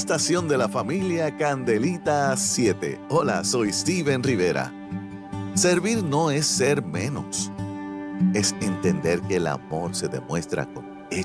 estación de la familia Candelita 7. Hola, soy Steven Rivera. Servir no es ser menos. Es entender que el amor se demuestra con